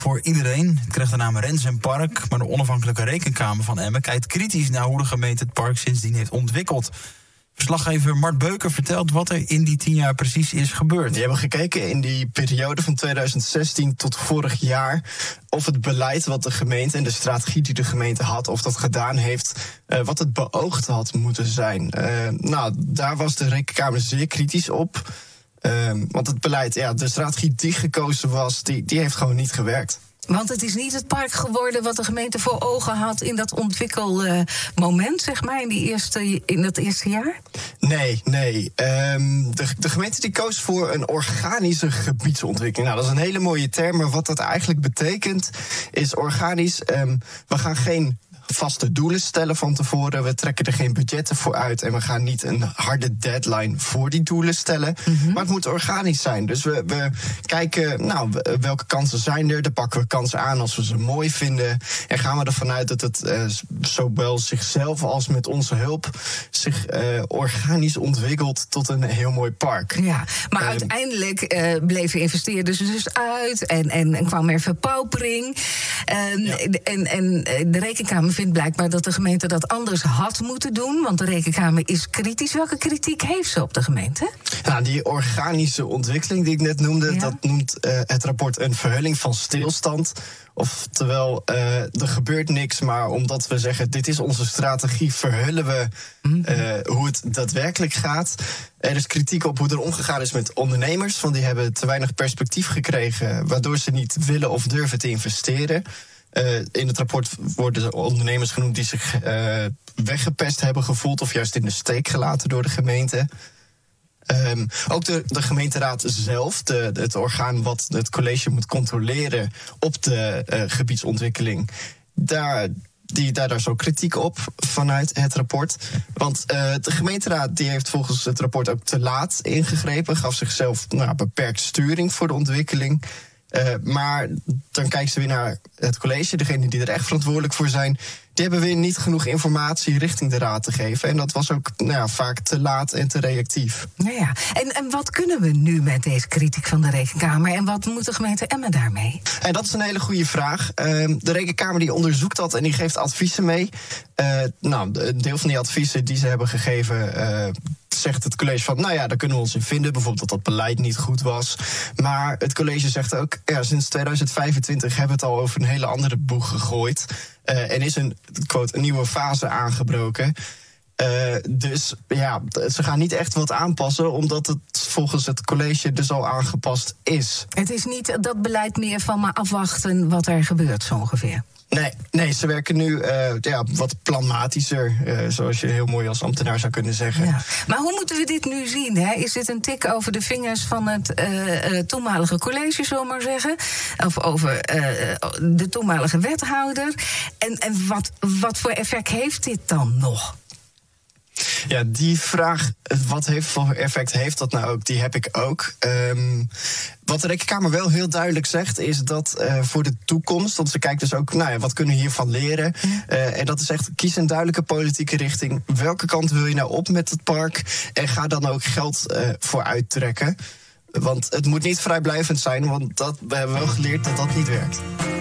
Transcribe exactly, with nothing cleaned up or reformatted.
voor iedereen. Het krijgt de naam Rens en Park, maar de onafhankelijke rekenkamer van Emmen kijkt kritisch naar hoe de gemeente het park sindsdien heeft ontwikkeld. Verslaggever Mart Beuker vertelt wat er in die tien jaar precies is gebeurd. Die hebben gekeken in die periode van tweeduizend zestien tot vorig jaar of het beleid wat de gemeente en de strategie die de gemeente had, of dat gedaan heeft uh, wat het beoogd had moeten zijn. Uh, nou, daar was de Rekenkamer zeer kritisch op. Uh, want het beleid, ja, de strategie die gekozen was, die, die heeft gewoon niet gewerkt. Want het is niet het park geworden wat de gemeente voor ogen had in dat ontwikkelmoment, zeg maar, in, die eerste, in dat eerste jaar? Nee, nee. Um, de, de gemeente die koos voor een organische gebiedsontwikkeling. Nou, dat is een hele mooie term, maar wat dat eigenlijk betekent is organisch. Um, we gaan geen vaste doelen stellen van tevoren. We trekken er geen budgetten voor uit en we gaan niet een harde deadline voor die doelen stellen. Mm-hmm. Maar het moet organisch zijn. Dus we, we kijken, nou, welke kansen zijn er? Dan pakken we kansen aan als we ze mooi vinden. En gaan we ervan uit dat het uh, zowel zichzelf als met onze hulp zich uh, organisch ontwikkelt tot een heel mooi park. Ja, maar uh, uiteindelijk uh, bleven investeerders dus uit en, en, en kwam er verpaupering. Uh, ja. En, en de Rekenkamer vindt blijkbaar dat de gemeente dat anders had moeten doen, want de Rekenkamer is kritisch. Welke kritiek heeft ze op de gemeente? Nou, die organische ontwikkeling die ik net noemde, ja. dat noemt uh, het rapport een verhulling van stilstand. Oftewel, uh, er gebeurt niks, maar omdat we zeggen, dit is onze strategie, verhullen we uh, hoe het daadwerkelijk gaat. Er is kritiek op hoe er omgegaan is met ondernemers, want die hebben te weinig perspectief gekregen, waardoor ze niet willen of durven te investeren. Uh, in het rapport worden de ondernemers genoemd die zich uh, weggepest hebben gevoeld of juist in de steek gelaten door de gemeente. Um, ook de, de gemeenteraad zelf, de, de, het orgaan wat het college moet controleren op de uh, gebiedsontwikkeling, daar, die, daar, daar is ook kritiek op vanuit het rapport. Want uh, de gemeenteraad die heeft volgens het rapport ook te laat ingegrepen, gaf zichzelf nou, beperkt sturing voor de ontwikkeling. Uh, maar dan kijken ze weer naar het college, degenen die er echt verantwoordelijk voor zijn, die hebben weer niet genoeg informatie richting de raad te geven. En dat was ook nou ja, vaak te laat en te reactief. Nou ja, en, en wat kunnen we nu met deze kritiek van de Rekenkamer? En wat moet de gemeente Emmen daarmee? En dat is een hele goede vraag. Uh, de Rekenkamer die onderzoekt dat en die geeft adviezen mee. Uh, nou, een deel van die adviezen die ze hebben gegeven, Uh, zegt het college van, nou ja, daar kunnen we ons in vinden. Bijvoorbeeld dat dat beleid niet goed was. Maar het college zegt ook, ja, sinds tweeduizend vijfentwintig hebben we het al over een hele andere boeg gegooid. Uh, en is een, quote, een nieuwe fase aangebroken. Uh, dus ja, ze gaan niet echt wat aanpassen, omdat het volgens het college dus al aangepast is. Het is niet dat beleid meer van maar afwachten wat er gebeurt, zo ongeveer. Nee, nee, ze werken nu uh, ja, wat planmatischer, uh, zoals je heel mooi als ambtenaar zou kunnen zeggen. Ja. Maar hoe moeten we dit nu zien? Hè? Is dit een tik over de vingers van het uh, uh, toenmalige college, zullen we maar zeggen? Of over uh, de toenmalige wethouder? En, en wat, wat voor effect heeft dit dan nog? Ja, die vraag, wat heeft voor effect heeft dat nou ook, die heb ik ook. Um, wat de Rekenkamer wel heel duidelijk zegt, is dat uh, voor de toekomst, want ze kijkt dus ook, nou ja, wat kunnen we hiervan leren? Uh, en dat is echt, kies een duidelijke politieke richting. Welke kant wil je nou op met het park? En ga dan ook geld uh, voor uittrekken. Want het moet niet vrijblijvend zijn, want dat, we hebben wel geleerd dat dat niet werkt.